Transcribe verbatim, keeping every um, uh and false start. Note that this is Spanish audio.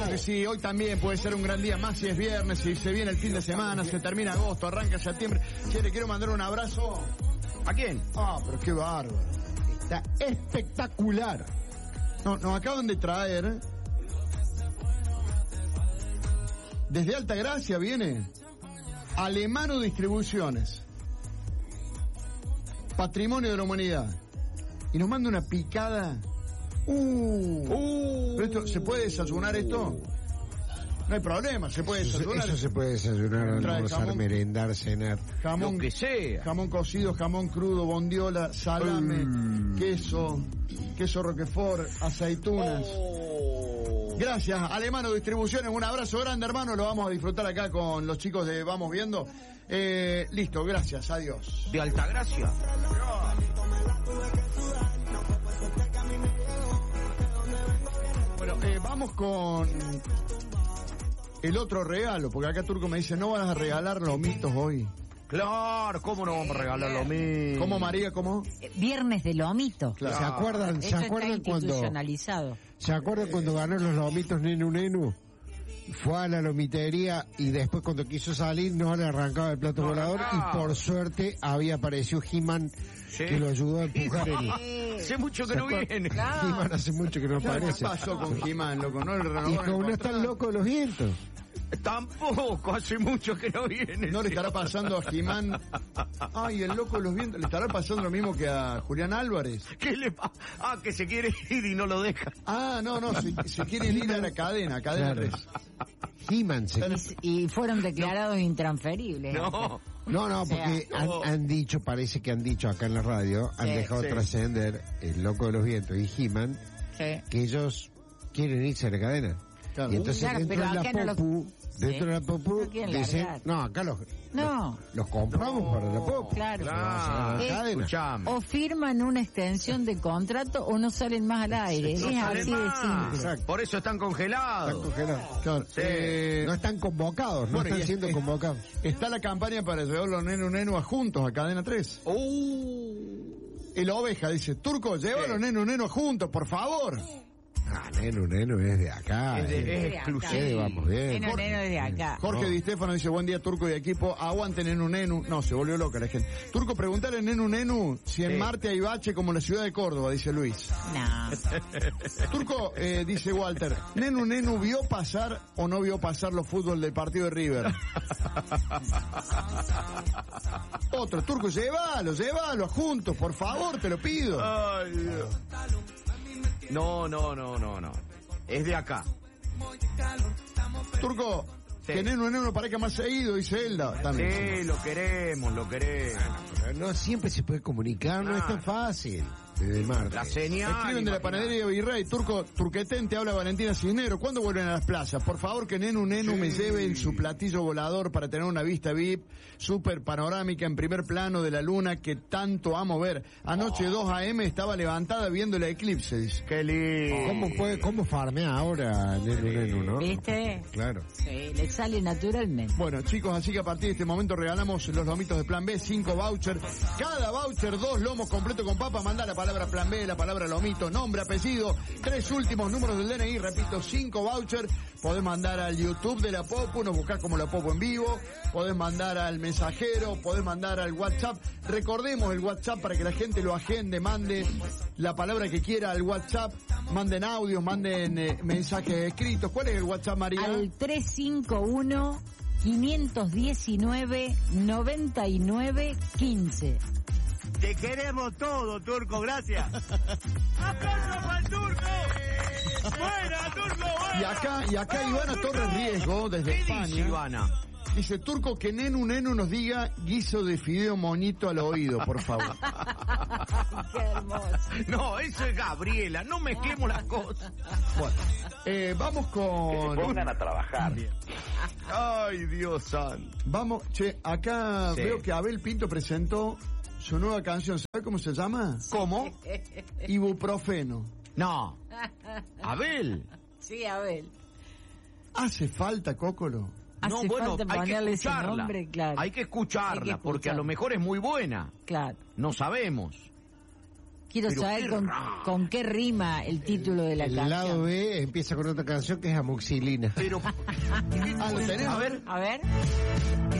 Claro que sí, hoy también puede ser un gran día más si es viernes, si se viene el fin de semana, se termina agosto, arranca septiembre. Che, le quiero mandar un abrazo. ¿A quién? Ah, pero qué bárbaro. Está espectacular. No, nos acaban de traer. Desde Altagracia viene Alemano Distribuciones. Patrimonio de la Humanidad. Y nos manda una picada. Uh, uh, ¿Pero esto, ¿se puede desayunar esto? No hay problema, se puede eso, desayunar. Eso se puede desayunar, almorzar, jamón, merendar, cenar. Jamón, lo que sea. Jamón cocido, jamón crudo, bondiola, salame, uh. queso, queso roquefort, aceitunas. Oh. Gracias, Alemano Distribuciones, un abrazo grande, hermano, lo vamos a disfrutar acá con los chicos de Vamos Viendo. Eh, listo, gracias, adiós. De Altagracia. Bueno, eh, vamos con el otro regalo, porque acá Turco me dice, ¿no vas a regalar lomitos hoy? Claro, ¿cómo no vamos a regalar lomitos? ¿Cómo, María, cómo? Viernes de lomito. Claro. ¿Se acuerdan, ¿se Esto acuerdan está cuando institucionalizado. ¿Se acuerdan cuando ganó los lomitos Nenu Nenu? Fue a la lomitería y después cuando quiso salir no le arrancaba el plato no, volador no. Y por suerte había aparecido He-Man, ¿sí? Que lo ayudó a empujar el... Hace mucho que no viene. Claro. He-Man hace mucho que no aparece. ¿Qué pasó con He-Man, loco? No le renovó. Y como no están locos los vientos. Tampoco, hace mucho que no viene. ¿No le estará pasando a He-Man? Ay, el loco de los vientos. ¿Le estará pasando lo mismo que a Julián Álvarez? ¿Qué le pasa? Ah, que se quiere ir y no lo deja. Ah, no, no, se, se quiere ir a la cadena, cadena claro. tres. He-Man se... y, y fueron declarados no. intransferibles. No, no, no, porque o sea, han, no. han dicho, parece que han dicho acá en la radio, han sí, dejado sí. trascender el loco de los vientos y He-Man, sí. que ellos quieren irse a la cadena. Claro. Y entonces claro, dentro de la Popu, no lo... dentro de la Popu, no dicen, largar. no, acá los, no. los, los compramos no. para la Popu. Claro. claro. Es, o firman una extensión de contrato o no salen más al aire. No es así más. de simple. Exacto. Por eso están congelados. Están congelados. Claro. Sí. Eh, no están convocados, no bueno, están siendo es, convocados. Está la campaña para llevar los Nenu Nenu a juntos a Cadena tres. Uh. Y la oveja dice, Turco, lleva sí. los Nenu Nenu a juntos, por favor. Ah, Nenu Nenu es de acá. Es, de, es, es exclusivo. Vamos bien. Nenu Nenu es de acá. Jorge no. Di Stefano dice, buen día Turco y equipo, aguante Nenu Nenu. No, se volvió loca la gente. Turco, preguntale a Nenu Nenu si en sí. Marte hay bache como en la ciudad de Córdoba, dice Luis. No. Turco, eh, dice Walter, Nenu Nenu vio pasar o no vio pasar los fútbol del partido de River. Otro, Turco, llévalo, llévalo juntos, por favor, te lo pido. Ay, Dios. No, no, no, no, no. Es de acá. Turco, sí. que Nenu Nenu parezca más seguido, dice Elda. También. Sí, lo queremos, lo queremos. No siempre se puede comunicar, no, no es tan fácil. De Marte. La señal. Escriben de la panadería Virrey, Turco, Turquetén, te habla Valentina Cisneros. ¿Cuándo vuelven a las plazas? Por favor, que Nenu Nenu sí. me lleve en su platillo volador para tener una vista V I P súper panorámica en primer plano de la luna que tanto amo ver. Anoche oh. dos a eme estaba levantada viendo el eclipse, dice. Qué lindo. ¿Cómo puede, cómo farmea ahora Nenu Nenu, no? ¿Viste? Claro. Sí, le sale naturalmente. Bueno, chicos, así que a partir de este momento regalamos los lomitos de Plan B, cinco vouchers. Cada voucher, dos lomos completos con papa. Manda la palabra Plan B, la palabra lomito, nombre, apellido, tres últimos números del D N I, repito, cinco vouchers. Podés mandar al YouTube de La Popu, nos buscás como La Popu en vivo. Podés mandar al mensajero, podés mandar al WhatsApp. Recordemos el WhatsApp para que la gente lo agende, mande la palabra que quiera al WhatsApp. Manden audios, manden eh, mensajes escritos. ¿Cuál es el WhatsApp, María? Al tres cinco uno, cinco uno nueve, nueve nueve uno cinco. Te queremos todo, Turco, gracias. ¡Aplausos para el Turco! ¡Buena, Turco, buena! Y acá, y acá Ivana Torres Riesgo, desde España. Dice Ivana? Dice, Turco, que Nenu Nenu nos diga guiso de fideo monito al oído, por favor. Qué hermoso. No, eso es Gabriela, no mezclemos las cosas. Bueno, eh, vamos con... Que se pongan a trabajar. Ay, Dios santo. Vamos, che, acá sí. veo que Abel Pinto presentó su nueva canción. ¿Sabe cómo se llama? ¿Cómo? Ibuprofeno. No. Abel. Sí, Abel. ¿Hace falta, Cócolo? Hace no, bueno, falta hay que ponerle escucharla. Ese nombre, claro. Hay que escucharla, Hay que porque a escucharla. lo mejor es muy buena. Claro. No sabemos. Quiero Pero saber qué con, raro. con qué rima el título de la El canción. lado B empieza con otra canción que es Amoxilina. Pero, ah, ¿lo tenés? A ver.